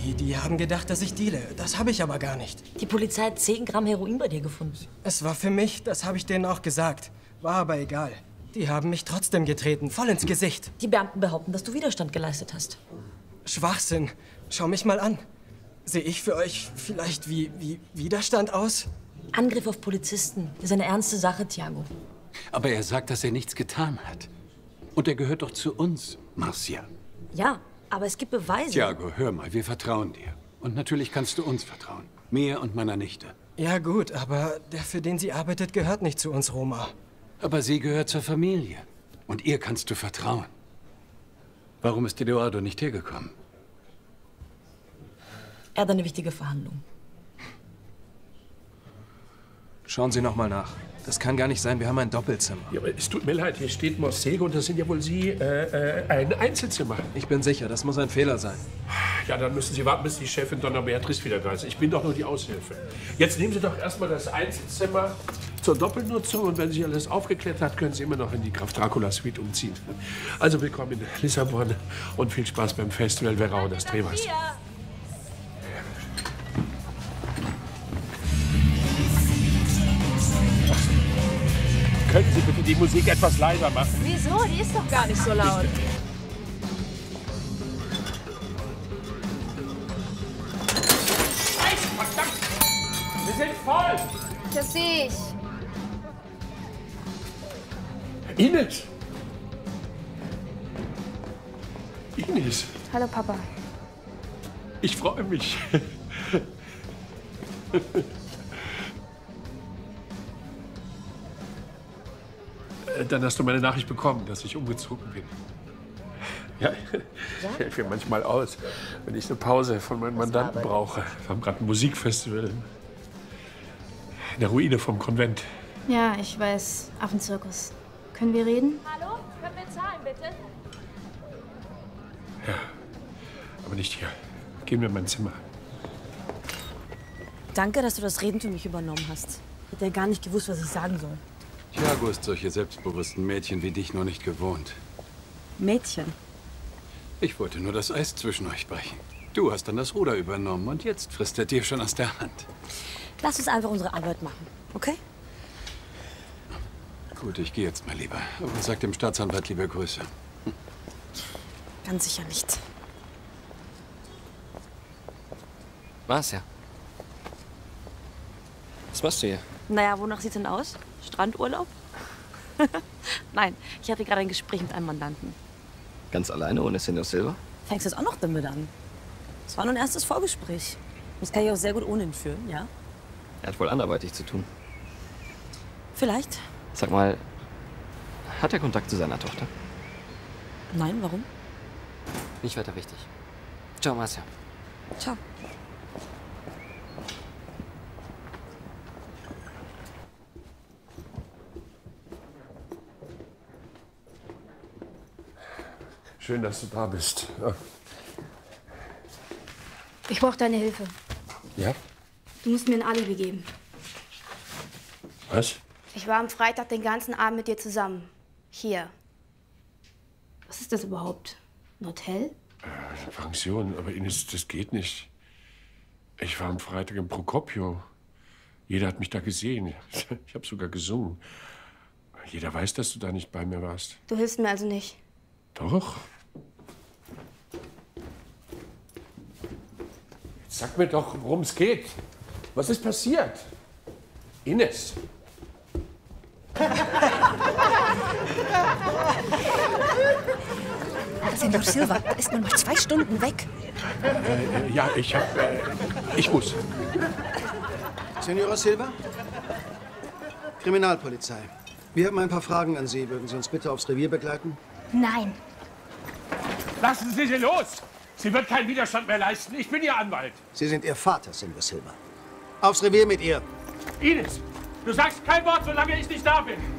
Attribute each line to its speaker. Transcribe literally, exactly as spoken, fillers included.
Speaker 1: Die, die haben gedacht, dass ich deale. Das habe ich aber gar nicht.
Speaker 2: Die Polizei hat zehn Gramm Heroin bei dir gefunden.
Speaker 1: Es war für mich, das habe ich denen auch gesagt. War aber egal. Die haben mich trotzdem getreten, voll ins Gesicht.
Speaker 2: Die Beamten behaupten, dass du Widerstand geleistet hast.
Speaker 1: Schwachsinn. Schau mich mal an. Sehe ich für euch vielleicht wie, wie Widerstand aus?
Speaker 2: Angriff auf Polizisten ist eine ernste Sache, Thiago.
Speaker 3: Aber er sagt, dass er nichts getan hat. Und er gehört doch zu uns, Marcia.
Speaker 2: Ja, aber es gibt Beweise.
Speaker 3: Thiago, hör mal, wir vertrauen dir. Und natürlich kannst du uns vertrauen. Mir und meiner Nichte.
Speaker 1: Ja gut, aber der, für den sie arbeitet, gehört nicht zu uns, Roma.
Speaker 3: Aber sie gehört zur Familie. Und ihr kannst du vertrauen. Warum ist Eduardo nicht hergekommen?
Speaker 2: Er hat eine wichtige Verhandlung.
Speaker 4: Schauen Sie noch mal nach. Das kann gar nicht sein, wir haben ein Doppelzimmer.
Speaker 5: Ja, aber es tut mir leid, hier steht Morcego und das sind ja wohl Sie, äh, äh, ein Einzelzimmer.
Speaker 4: Ich bin sicher, das muss ein Fehler sein.
Speaker 5: Ja, dann müssen Sie warten, bis die Chefin Donna Beatrice wieder da ist. Ich bin doch nur die Aushilfe. Jetzt nehmen Sie doch erstmal das Einzelzimmer zur Doppelnutzung und wenn sich alles aufgeklärt hat, können Sie immer noch in die Graf Dracula Suite umziehen. Also willkommen in Lissabon und viel Spaß beim Festival Verão das Trevas. Könnten Sie bitte die Musik etwas leiser machen?
Speaker 6: Wieso? Die ist doch gar nicht so laut.
Speaker 5: Scheiße, verdammt! Wir sind voll!
Speaker 6: Das sehe ich.
Speaker 5: Ines! Ines!
Speaker 6: Hallo, Papa.
Speaker 5: Ich freue mich. Dann hast du meine Nachricht bekommen, dass ich umgezogen bin. Ja, ich helfe mir manchmal aus, wenn ich eine Pause von meinen Mandanten brauche. Wir haben gerade ein Musikfestival in der Ruine vom Konvent.
Speaker 6: Ja, ich weiß. Affenzirkus. Können wir reden?
Speaker 7: Hallo? Können wir zahlen, bitte?
Speaker 5: Ja, aber nicht hier. Gehen wir in mein Zimmer.
Speaker 2: Danke, dass du das Reden für mich übernommen hast. Ich hätte ja gar nicht gewusst, was ich sagen soll.
Speaker 3: Thiago ist solche selbstbewussten Mädchen wie dich noch nicht gewohnt.
Speaker 2: Mädchen?
Speaker 3: Ich wollte nur das Eis zwischen euch brechen. Du hast dann das Ruder übernommen und jetzt frisst er dir schon aus der Hand.
Speaker 2: Lass uns einfach unsere Arbeit machen, okay?
Speaker 3: Gut, ich gehe jetzt mal lieber. Aber sag dem Staatsanwalt liebe Grüße. Hm.
Speaker 2: Ganz sicher nicht.
Speaker 8: Marcia. Was machst du hier?
Speaker 2: Naja, wonach sieht's denn aus? Strandurlaub? Nein, ich hatte gerade ein Gespräch mit einem Mandanten.
Speaker 8: Ganz alleine, ohne Senor Silva?
Speaker 2: Fängst du jetzt auch noch damit an? Es war nur ein erstes Vorgespräch. Das kann ich auch sehr gut ohne ihn führen, ja?
Speaker 8: Er hat wohl anderweitig zu tun.
Speaker 2: Vielleicht.
Speaker 8: Sag mal, hat er Kontakt zu seiner Tochter?
Speaker 2: Nein, warum?
Speaker 8: Nicht weiter wichtig. Ciao, Marcia.
Speaker 2: Ciao.
Speaker 5: Schön, dass du da bist. Ja.
Speaker 6: Ich brauche deine Hilfe.
Speaker 5: Ja?
Speaker 6: Du musst mir ein Alibi geben.
Speaker 5: Was?
Speaker 6: Ich war am Freitag den ganzen Abend mit dir zusammen. Hier. Was ist das überhaupt? Ein Hotel?
Speaker 5: Äh, Pension, aber Ines, das geht nicht. Ich war am Freitag im Procopio. Jeder hat mich da gesehen. Ich habe sogar gesungen. Jeder weiß, dass du da nicht bei mir warst.
Speaker 6: Du hilfst mir also nicht.
Speaker 5: Doch. Jetzt sag mir doch, worum es geht. Was ist passiert? Ines.
Speaker 2: Senor Silva, da ist man mal zwei Stunden weg.
Speaker 5: Äh, ja, ich hab... Äh, ich muss.
Speaker 9: Senora Silva? Kriminalpolizei. Wir haben ein paar Fragen an Sie. Würden Sie uns bitte aufs Revier begleiten?
Speaker 6: Nein.
Speaker 5: Lassen Sie sie los! Sie wird keinen Widerstand mehr leisten. Ich bin Ihr Anwalt.
Speaker 9: Sie sind Ihr Vater, Senor Silva. Aufs Revier mit ihr.
Speaker 5: Ines, du sagst kein Wort, solange ich nicht da bin.